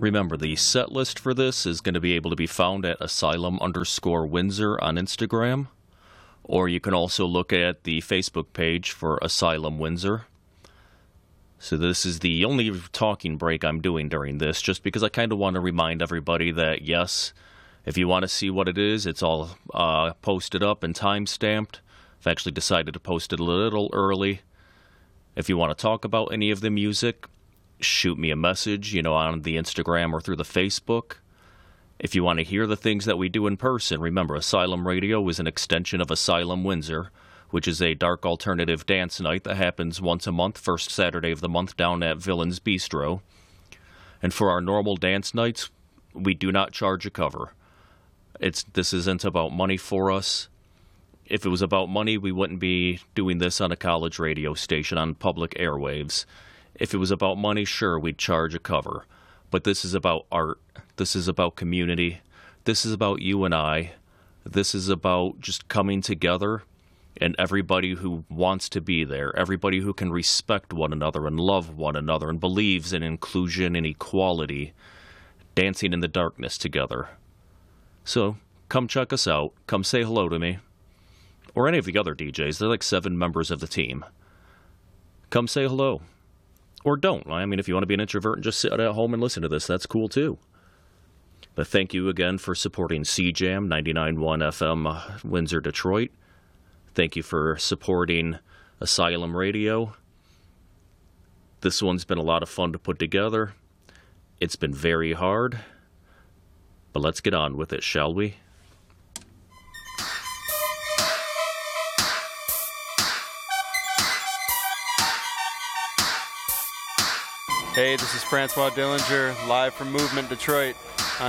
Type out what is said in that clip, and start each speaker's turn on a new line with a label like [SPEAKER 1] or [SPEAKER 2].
[SPEAKER 1] Remember, the set list for this is going to be able to be found at asylum_Windsor on Instagram, or you can also look at the Facebook page for Asylum Windsor. So this is the only talking break I'm doing during this, just because I kind of want to remind everybody that, yes, if you want to see what it is, it's all posted up and time-stamped. I've actually decided to post it a little early. If you want to talk about any of the music, shoot me a message, on the Instagram or through the Facebook. If you want to hear the things that we do in person, remember, Asylum Radio is an extension of Asylum Windsor, which is a dark alternative dance night that happens once a month, first Saturday of the month, down at Villains Bistro. And for our normal dance nights, we do not charge a cover. This isn't about money for us. If it was about money, we wouldn't be doing this on a college radio station on public airwaves. If it was about money, sure, we'd charge a cover. But this is about art. This is about community. This is about you and I. This is about just coming together and everybody who wants to be there, everybody who can respect one another and love one another and believes in inclusion and equality, dancing in the darkness together. So come check us out. Come say hello to me. Or any of the other DJs. They're like 7 members of the team. Come say hello. Or don't. I mean, if you want to be an introvert and just sit at home and listen to this, that's cool too. But thank you again for supporting CJAM 99.1 FM Windsor, Detroit. Thank you for supporting Asylum Radio. This one's been a lot of fun to put together. It's been very hard. But let's get on with it, shall we?
[SPEAKER 2] Hey, this is Francois Dillinger, live from Movement Detroit.